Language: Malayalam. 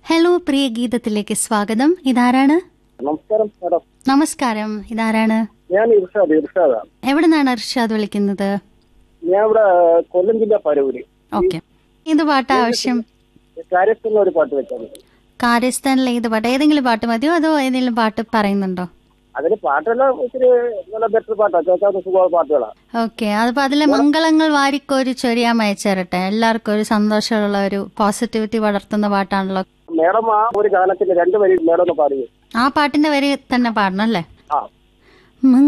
ഹലോ, പ്രിയ ഗീതത്തിലേക്ക് സ്വാഗതം. ഇതാരാണ്? നമസ്കാരം മാഡം. നമസ്കാരം, ഇതാരാണ്? ഞാൻ ഇർഷാദാണ്. എവിടെ നിന്നാണ് ഇർഷാദ് വിളിക്കുന്നത്? ഞാൻ ഇവിടെ കൊല്ലം ജില്ല പരവൂര്. ഓക്കെ, ഏത് പാട്ടാ ആവശ്യം? കാര്യസ്ഥല ഒരു പാട്ട് വെച്ചാൽ മതി. കാര്യസ്ഥാനിലെ ഏത് പാട്ട്? ഏതെങ്കിലും പാട്ട് മതിയോ അതോ ഏതെങ്കിലും പാട്ട് പറയുന്നുണ്ടോ? അതിന് പാട്ടെല്ലാം ഇച്ചിരി നല്ല ബെറ്റർ പാട്ടാണ്, കേൾക്കാവുന്ന സുഖമായ പാട്ടുകളാണ്. ഓക്കെ, അതിപ്പോ അതിലെ മംഗളങ്ങൾ വാരിക്കോരി ചൊരിയാൻ അയച്ചേരട്ടെ. എല്ലാവർക്കും ഒരു സന്തോഷമുള്ള ഒരു പോസിറ്റിവിറ്റി വളർത്തുന്ന പാട്ടാണല്ലോ. മേഡം ആ ഒരു ഗാനത്തിന്റെ 2 വരി മേഡം ഒന്ന് പാടുകയും ആ പാട്ടിന്റെ വരി തന്നെ പാടണം അല്ലേ? ആ.